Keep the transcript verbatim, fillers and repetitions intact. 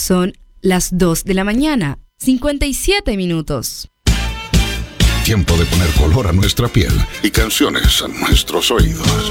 Son las dos de la mañana, cincuenta y siete minutos. Tiempo de poner color a nuestra piel y canciones a nuestros oídos.